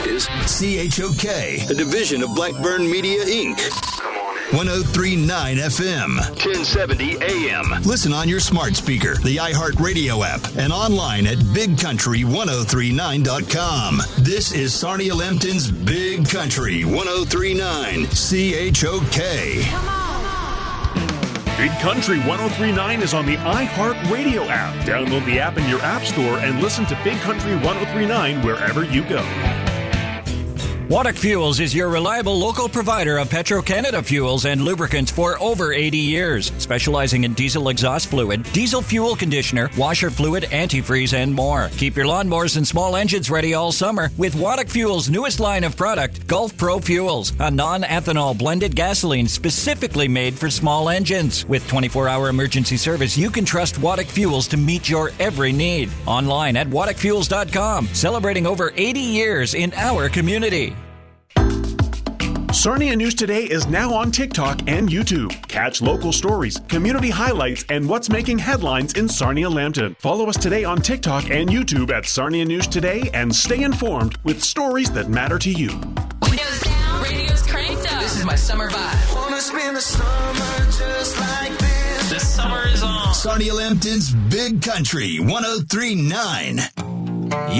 is CHOK, a division of Blackburn Media, Inc. 103.9 FM, 1070 AM. Listen on your smart speaker, the iHeartRadio app, and online at BigCountry1039.com. This is Sarnia Lambton's Big Country 103.9 CHOK. Come on. Big Country 103.9 is on the iHeartRadio app. Download the app in your app store and listen to Big Country 103.9 wherever you go. Waddock Fuels is your reliable local provider of Petro-Canada fuels and lubricants for over 80 years, specializing in diesel exhaust fluid, diesel fuel conditioner, washer fluid, antifreeze, and more. Keep your lawnmowers and small engines ready all summer with Waddock Fuels' newest line of product, Gulf Pro Fuels, a non-ethanol blended gasoline specifically made for small engines. With 24-hour emergency service, you can trust Waddock Fuels to meet your every need. Online at waddockfuels.com, celebrating over 80 years in our community. Sarnia News Today is now on TikTok and YouTube. Catch local stories, community highlights, and what's making headlines in Sarnia Lambton. Follow us today on TikTok and YouTube at Sarnia News Today and stay informed with stories that matter to you. Windows down, radio's cranked up. This is my summer vibe. Wanna spend the summer just like this. The summer is on. Sarnia Lambton's Big Country 103.9.